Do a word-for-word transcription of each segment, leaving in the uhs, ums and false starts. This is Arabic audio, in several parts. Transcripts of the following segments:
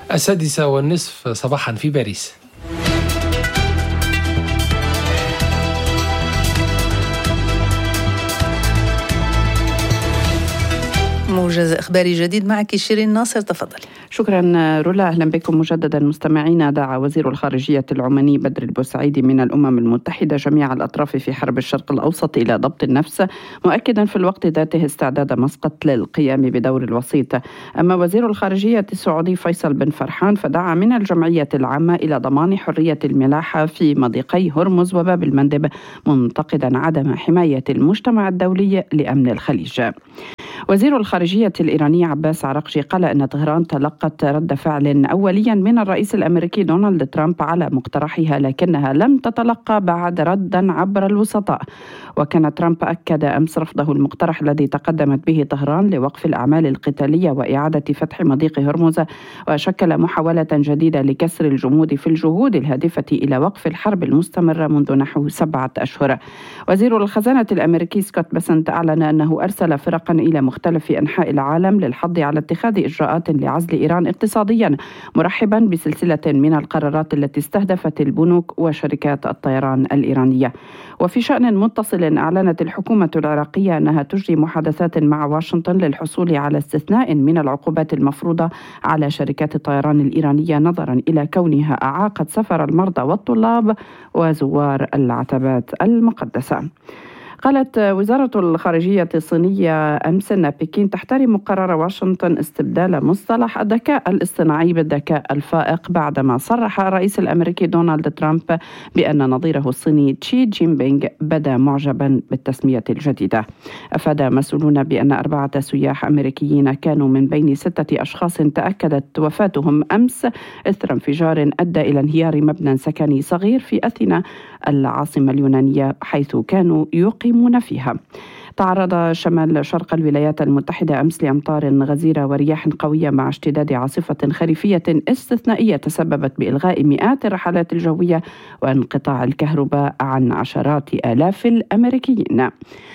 السادسة والنصف صباحا في باريس. موجز إخباري جديد معك شيرين ناصر، تفضلي. شكرا رولا، أهلا بكم مجددا مستمعينا. دعا وزير الخارجية العماني بدر البوسعيدي من الأمم المتحدة جميع الأطراف في حرب الشرق الأوسط إلى ضبط النفس، مؤكدا في الوقت ذاته استعداد مسقط للقيام بدور الوسيط. أما وزير الخارجية السعودي فيصل بن فرحان فدعا من الجمعية العامة إلى ضمان حرية الملاحة في مضيقي هرمز وباب المندب، منتقدا عدم حماية المجتمع الدولي لأمن الخليج. وزير الخارجية الإيراني عباس عراقجي قال أن طهران تلقت رد فعل أوليا من الرئيس الأمريكي دونالد ترامب على مقترحها، لكنها لم تتلقى بعد ردا عبر الوسطاء. وكان ترامب أكد أمس رفضه المقترح الذي تقدمت به طهران لوقف الأعمال القتالية وإعادة فتح مضيق هرمز، وشكل محاولة جديدة لكسر الجمود في الجهود الهادفة إلى وقف الحرب المستمرة منذ نحو سبعة أشهر. وزير الخزانة الأمريكي سكوت بسنت أعلن أنه أرسل فرقا إلى مختلف أنحاء العالم للحض على اتخاذ إجراءات لعزل إيران اقتصاديا، مرحبا بسلسلة من القرارات التي استهدفت البنوك وشركات الطيران الإيرانية. وفي شأن متصل، أعلنت الحكومة العراقية أنها تجري محادثات مع واشنطن للحصول على استثناء من العقوبات المفروضة على شركات الطيران الإيرانية نظرا إلى كونها أعاقت سفر المرضى والطلاب وزوار العتبات المقدسة. قالت وزارة الخارجية الصينية أمس أن بكين تحترم قرار واشنطن استبدال مصطلح الذكاء الاصطناعي بالذكاء الفائق، بعدما صرح الرئيس الأمريكي دونالد ترامب بأن نظيره الصيني شي جين بينغ بدا معجبا بالتسمية الجديدة. أفاد مسؤولون بأن أربعة سياح أمريكيين كانوا من بين ستة أشخاص تأكدت وفاتهم أمس إثر انفجار أدى إلى انهيار مبنى سكني صغير في أثينا العاصمة اليونانية، حيث كانوا يقيمون فيها. تعرض شمال شرق الولايات المتحدة أمس لأمطار غزيرة ورياح قوية مع اشتداد عاصفة خريفية استثنائية تسببت بإلغاء مئات الرحلات الجوية وانقطاع الكهرباء عن عشرات آلاف الأمريكيين.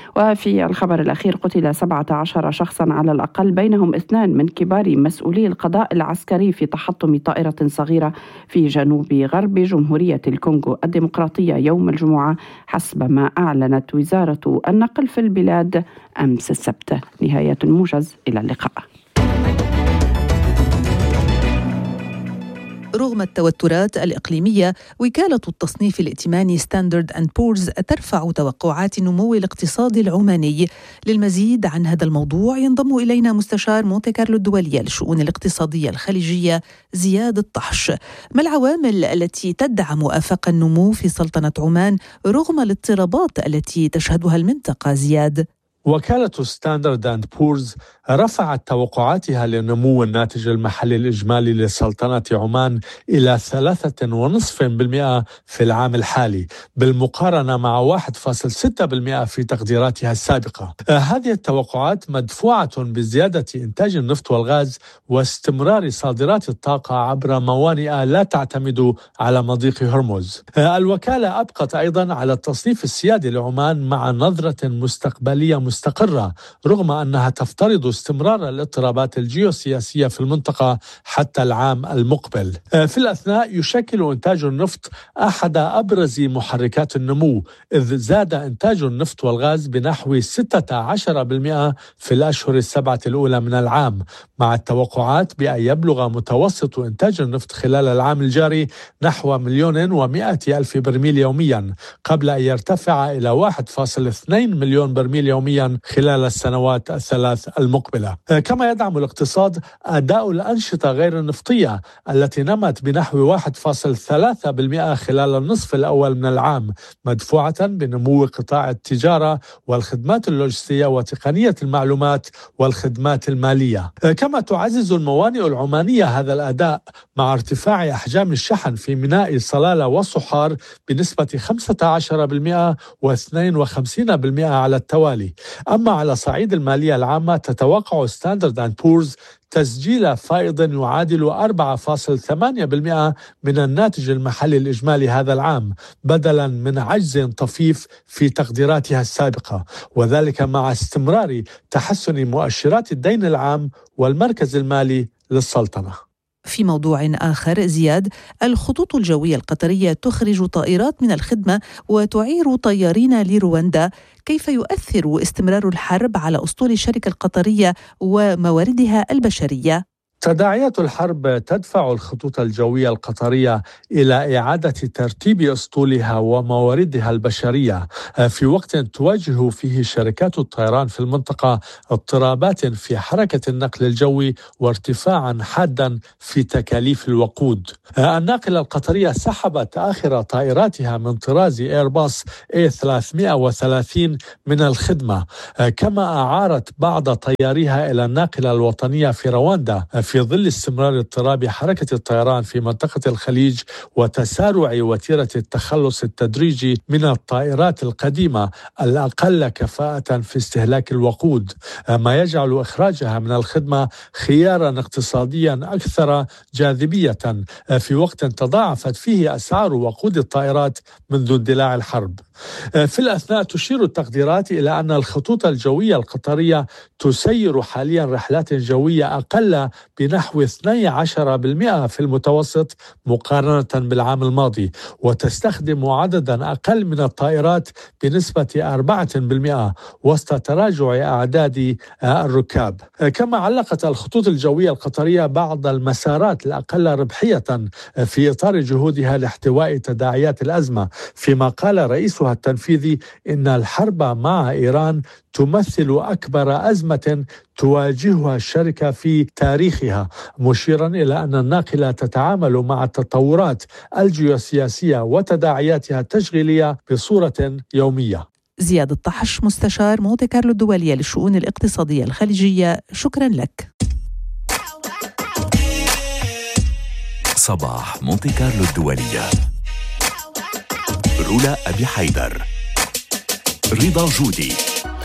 وفي الخبر الأخير، قتل سبعة عشر شخصا على الأقل، بينهم اثنان من كبار مسؤولي القضاء العسكري في تحطم طائرة صغيرة في جنوب غرب جمهورية الكونغو الديمقراطية يوم الجمعة، حسب ما أعلنت وزارة النقل في البلاد أمس السبت. نهاية الموجز، إلى اللقاء. رغم التوترات الإقليمية، وكالة التصنيف الائتماني ستاندرد أند بورز ترفع توقعات نمو الاقتصاد العماني. للمزيد عن هذا الموضوع ينضم إلينا مستشار مونتي كارلو الدولية للشؤون الاقتصادية الخليجية زياد الطحش. ما العوامل التي تدعم آفاق النمو في سلطنة عمان رغم الاضطرابات التي تشهدها المنطقة زياد؟ وكالة ستاندرد أند بورز رفعت توقعاتها لنمو الناتج المحلي الإجمالي لسلطنة عمان إلى ثلاثة ونصف بالمئة في العام الحالي، بالمقارنة مع واحد فاصل ستة بالمئة في تقديراتها السابقة. هذه التوقعات مدفوعة بزيادة إنتاج النفط والغاز واستمرار صادرات الطاقة عبر موانئ لا تعتمد على مضيق هرمز. الوكالة أبقت أيضا على التصنيف السيادي لعمان مع نظرة مستقبلية مستقرة، رغم أنها تفترض استمرار الاضطرابات الجيوسياسية في المنطقة حتى العام المقبل. في الأثناء يشكل إنتاج النفط أحد أبرز محركات النمو، إذ زاد إنتاج النفط والغاز بنحو ستة عشر بالمئة في الأشهر السبعة الأولى من العام، مع التوقعات بأن يبلغ متوسط إنتاج النفط خلال العام الجاري نحو مليون ومائة ألف برميل يوميا، قبل أن يرتفع إلى واحد فاصل اثنين مليون برميل يوميا خلال السنوات الثلاث المقبلة. كما يدعم الاقتصاد أداء الأنشطة غير النفطية التي نمت بنحو واحد فاصل ثلاثة بالمئة خلال النصف الأول من العام، مدفوعة بنمو قطاع التجارة والخدمات اللوجستية وتقنية المعلومات والخدمات المالية. كما تعزز الموانئ العمانية هذا الأداء مع ارتفاع أحجام الشحن في ميناء صلالة وصحار بنسبة خمسة عشر بالمئة واثنين وخمسين بالمئة على التوالي. أما على صعيد المالية العامة، تتوقع ستاندرد أند بورز تسجيل فائض يعادل أربعة فاصل ثمانية بالمئة من الناتج المحلي الإجمالي هذا العام، بدلا من عجز طفيف في تقديراتها السابقة، وذلك مع استمرار تحسن مؤشرات الدين العام والمركز المالي للسلطنة. في موضوع آخر زياد، الخطوط الجوية القطرية تخرج طائرات من الخدمة وتعير طيارين لرواندا، كيف يؤثر استمرار الحرب على أسطول الشركة القطرية ومواردها البشرية؟ تداعيات الحرب تدفع الخطوط الجوية القطرية إلى إعادة ترتيب أسطولها ومواردها البشرية في وقت تواجه فيه شركات الطيران في المنطقة اضطرابات في حركة النقل الجوي وارتفاعا حادا في تكاليف الوقود. الناقلة القطرية سحبت آخر طائراتها من طراز إيرباص إيه ثلاثمئة وثلاثين من الخدمة، كما أعارت بعض طياريها إلى الناقلة الوطنية في رواندا في ظل استمرار اضطراب حركة الطيران في منطقة الخليج وتسارع وتيرة التخلص التدريجي من الطائرات القديمة الأقل كفاءة في استهلاك الوقود، ما يجعل إخراجها من الخدمة خيارا اقتصاديا أكثر جاذبية في وقت تضاعفت فيه أسعار وقود الطائرات منذ اندلاع الحرب. في الأثناء تشير التقديرات إلى أن الخطوط الجوية القطرية تسير حاليا رحلات جوية أقل بنحو اثني عشر بالمئة في المتوسط مقارنة بالعام الماضي، وتستخدم عددا أقل من الطائرات بنسبة أربعة بالمئة وسط تراجع أعداد الركاب. كما علقت الخطوط الجوية القطرية بعض المسارات الأقل ربحية في إطار جهودها لاحتواء تداعيات الأزمة، فيما قال رئيسها التنفيذي إن الحرب مع إيران تمثل أكبر أزمة تواجهها الشركة في تاريخها، مشيرا إلى أن الناقلة تتعامل مع التطورات الجيوسياسية وتداعياتها التشغيلية بصورة يومية. زياد الطحش، مستشار مونتي كارلو الدولية للشؤون الاقتصادية الخليجية، شكرا لك. صباح مونتي كارلو الدولية، رولا أبي حيدر، رضا جودي.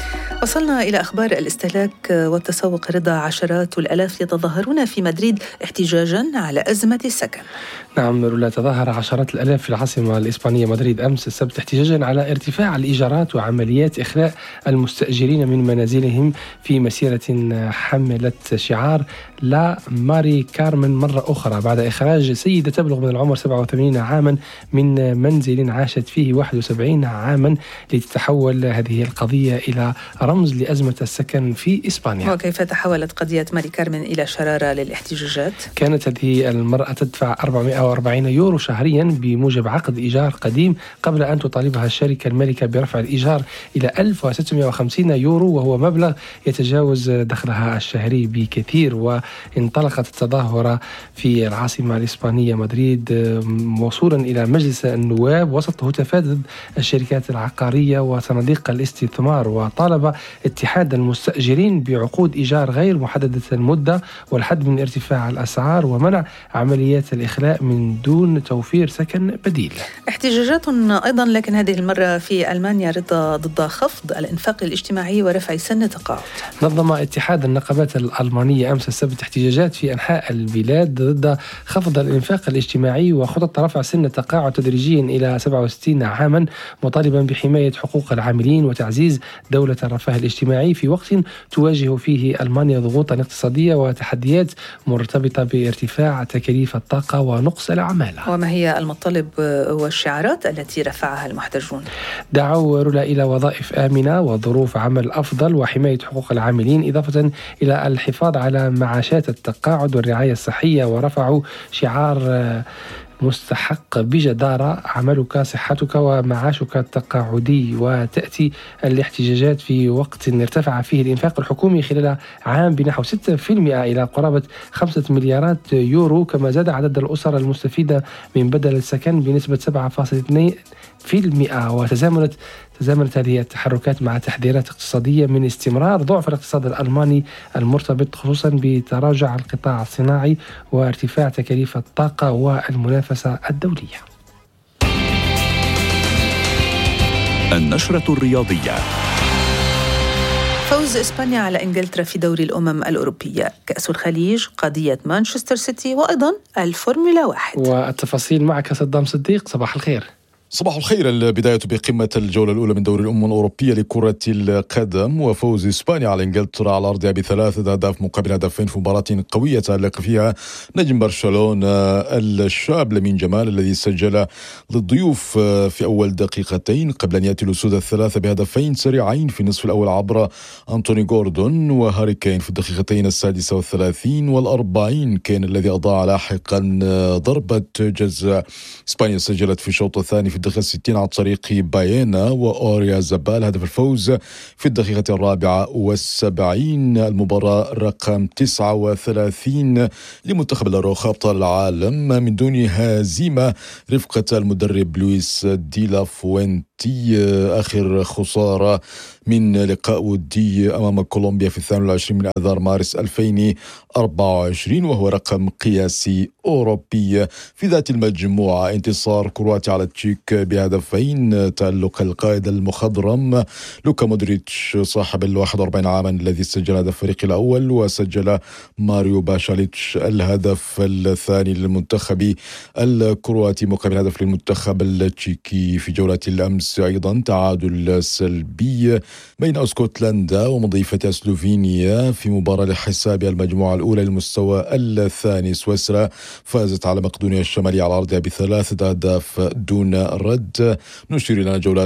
وصلنا إلى أخبار الاستهلاك والتسوق. رضا، عشرات الآلاف يتظاهرون في مدريد احتجاجا على أزمة السكن. نعم رولا، تظاهر عشرات الآلاف في العاصمة الإسبانية مدريد أمس السبت احتجاجا على ارتفاع الإيجارات وعمليات إخلاء المستأجرين من منازلهم في مسيرة حملت شعار لا ماري كارمن مرة أخرى، بعد إخراج سيدة تبلغ من العمر سبعة وثمانين عاما من منزل عاشت فيه واحد وسبعين عاما، لتتحول هذه القضية إلى رمز لأزمة السكن في إسبانيا. وكيف تحولت قضية ماري كارمن إلى شرارة للاحتجاجات؟ كانت هذه المرأة تدفع أربعمائة وأربعين يورو شهريا بموجب عقد إيجار قديم، قبل أن تطالبها الشركة المالكة برفع الإيجار إلى ألف وستمائة وخمسين يورو، وهو مبلغ يتجاوز دخلها الشهري بكثير. وانطلقت التظاهرة في العاصمة الإسبانية مدريد موصولا إلى مجلس النواب وسط هتافات ضد الشركات العقارية وصناديق الاستثمار، وطالب اتحاد المستأجرين بعقود إيجار غير محددة المدة والحد من ارتفاع الأسعار ومنع عمليات الإخلاء من دون توفير سكن بديل. احتجاجات أيضا لكن هذه المرة في ألمانيا رضا ضد خفض الإنفاق الاجتماعي ورفع سن التقاعد. نظم اتحاد النقابات الألمانية أمس السبت احتجاجات في أنحاء البلاد ضد خفض الإنفاق الاجتماعي وخطط رفع سن التقاعد تدريجيا إلى سبعة وستين عاما، مطالبا بحماية حقوق العاملين وتعزيز دولة الرفاه الاجتماعي في وقت تواجه فيه ألمانيا ضغوطا اقتصادية وتحديات مرتبطة بارتفاع تكاليف الطاقة ونقص العمالة. وما هي المطالب والشعارات التي رفعها المحتجون؟ دعوا رولا إلى وظائف آمنة وظروف عمل أفضل وحماية حقوق العاملين، إضافة إلى الحفاظ على معاشات التقاعد والرعاية الصحية، ورفعوا شعار مستحق بجدارة عملك صحتك ومعاشك التقاعدي. وتأتي الاحتجاجات في وقت ارتفع فيه الإنفاق الحكومي خلال عام بنحو ستة بالمئة إلى قرابة خمسة مليارات يورو، كما زاد عدد الأسر المستفيدة من بدل السكن بنسبة سبعة فاصلة اثنين بالمئة. وتزامنت تزامنت هذه التحركات مع تحذيرات اقتصادية من استمرار ضعف الاقتصاد الألماني المرتبط خصوصا بتراجع القطاع الصناعي وارتفاع تكاليف الطاقة والمنافسة الدولية. النشرة الرياضية. فوز إسبانيا على إنجلترا في دوري الأمم الأوروبية، كأس الخليج، قضية مانشستر سيتي، وأيضا الفورمولا واحد. والتفاصيل معك صدام صديق. صباح الخير. صباح الخير. البداية بقمة الجولة الأولى من دوري الأمم الأوروبية لكرة القدم، وفوز إسبانيا على إنجلترا على أرضها بثلاثة أهداف مقابل هدفين في مباراة قوية تألق فيها نجم برشلونة الشاب لامين جمال الذي سجل للضيوف في أول دقيقتين قبل أن يأتي الأسود الثلاثة بهدفين سريعين في النصف الأول عبر أنتوني غوردون وهاري كين في الدقيقتين السادسة والثلاثين والأربعين. كين الذي أضاع لاحقا ضربة جزاء. إسبانيا سجلت في الشوط الثاني في الدقيقة الستين عن طريق باينا وأوريا زبال هدف الفوز في الدقيقة الرابعة والسبعين. المباراة رقم تسعة وثلاثين لمنتخب الأروخا أبطال العالم من دون هزيمة رفقة المدرب لويس دي لا فوينتي. آخر خسارة من لقاء ودي أمام كولومبيا في الثاني والعشرين من آذار مارس ألفين وأربعة وعشرين، وهو رقم قياسي أوروبي. في ذات المجموعة انتصار كرواتيا على التشيك بهدفين، تألق القائد المخضرم لوكا مودريتش صاحب الواحد وأربعين عاما الذي سجل هدف الفريق الأول، وسجل ماريو باشاليتش الهدف الثاني للمنتخب الكرواتي مقابل هدف للمنتخب التشيكي. في جولة الأمس أيضا تعادل سلبي بين اسكتلندا ومضيفتها سلوفينيا في مباراة لحساب المجموعة الأولى للمستوى الثاني. سويسرا فازت على مقدونيا الشمالية على أرضها بثلاثة أهداف دون رد. نشير إلى جولات